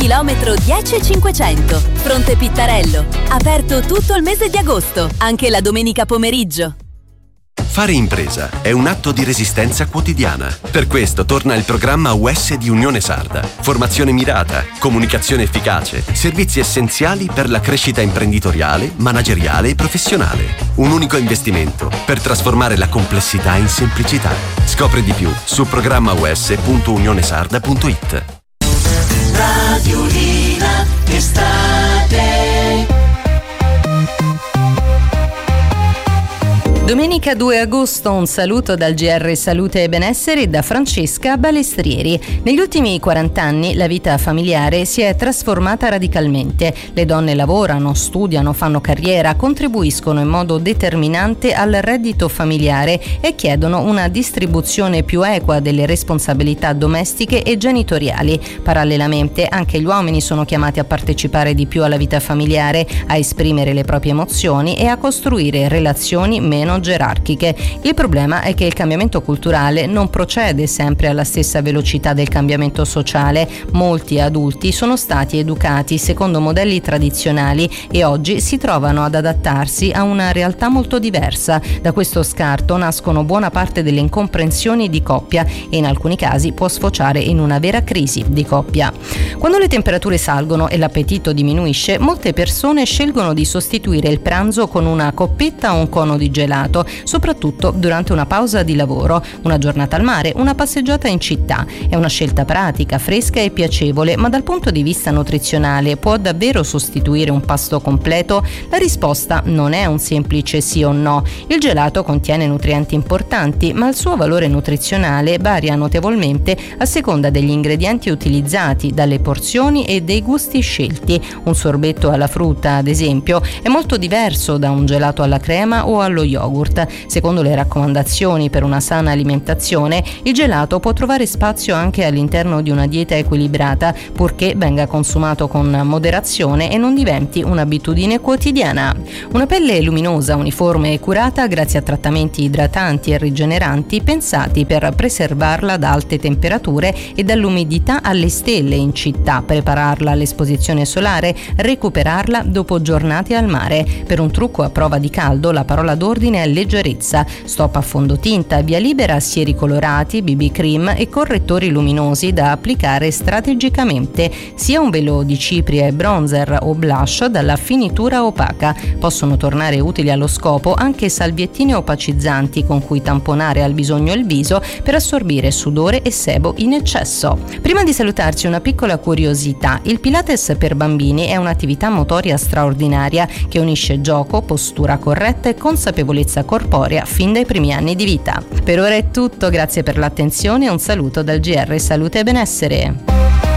chilometro 10,500. Fronte Pittarello. Aperto tutto il mese di agosto, anche la domenica pomeriggio. Fare impresa è un atto di resistenza quotidiana. Per questo torna il programma US di Unione Sarda. Formazione mirata, comunicazione efficace, servizi essenziali per la crescita imprenditoriale, manageriale e professionale. Un unico investimento per trasformare la complessità in semplicità. Scopri di più su programmaus.unionesarda.it. Radiolina estate. Domenica 2 agosto un saluto dal GR Salute e Benessere da Francesca Balestrieri. Negli ultimi 40 anni la vita familiare si è trasformata radicalmente. Le donne lavorano, studiano, fanno carriera, contribuiscono in modo determinante al reddito familiare e chiedono una distribuzione più equa delle responsabilità domestiche e genitoriali. Parallelamente anche gli uomini sono chiamati a partecipare di più alla vita familiare, a esprimere le proprie emozioni e a costruire relazioni meno gerarchiche. Il problema è che il cambiamento culturale non procede sempre alla stessa velocità del cambiamento sociale. Molti adulti sono stati educati secondo modelli tradizionali e oggi si trovano ad adattarsi a una realtà molto diversa. Da questo scarto nascono buona parte delle incomprensioni di coppia e in alcuni casi può sfociare in una vera crisi di coppia. Quando le temperature salgono e l'appetito diminuisce, molte persone scelgono di sostituire il pranzo con una coppetta o un cono di gelato, soprattutto durante una pausa di lavoro, una giornata al mare, una passeggiata in città. È una scelta pratica, fresca e piacevole, ma dal punto di vista nutrizionale può davvero sostituire un pasto completo? La risposta non è un semplice sì o no. Il gelato contiene nutrienti importanti, ma il suo valore nutrizionale varia notevolmente a seconda degli ingredienti utilizzati, dalle porzioni e dei gusti scelti. Un sorbetto alla frutta, ad esempio, è molto diverso da un gelato alla crema o allo yogurt. Secondo le raccomandazioni per una sana alimentazione, il gelato può trovare spazio anche all'interno di una dieta equilibrata, purché venga consumato con moderazione e non diventi un'abitudine quotidiana. Una pelle luminosa, uniforme e curata grazie a trattamenti idratanti e rigeneranti pensati per preservarla da alte temperature e dall'umidità alle stelle in città, prepararla all'esposizione solare, recuperarla dopo giornate al mare. Per un trucco a prova di caldo, la parola d'ordine è leggerezza. Stop a fondotinta, via libera, sieri colorati, BB cream e correttori luminosi da applicare strategicamente. Sia un velo di cipria e bronzer o blush dalla finitura opaca. Possono tornare utili allo scopo anche salviettine opacizzanti con cui tamponare al bisogno il viso per assorbire sudore e sebo in eccesso. Prima di salutarci una piccola curiosità. Il Pilates per bambini è un'attività motoria straordinaria che unisce gioco, postura corretta e consapevolezza corporea fin dai primi anni di vita. Per ora è tutto, grazie per l'attenzione e un saluto dal GR Salute e Benessere.